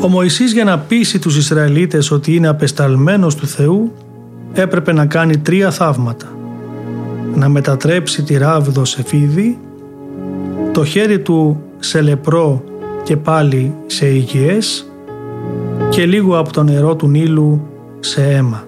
Ο Μωυσής, για να πείσει τους Ισραηλίτες ότι είναι απεσταλμένος του Θεού, έπρεπε να κάνει 3 θαύματα: να μετατρέψει τη ράβδο σε φίδι, το χέρι του σε λεπρό και πάλι σε υγιές και λίγο από το νερό του Νείλου σε αίμα.